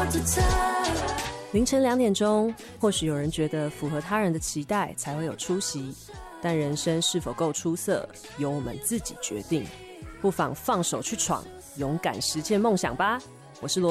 凌晨2点钟，或许有人觉得符合他人的期待才会有出息，但人生是否够出色，由我们自己决定。不妨放手去闯，勇敢实现梦想吧。我是罗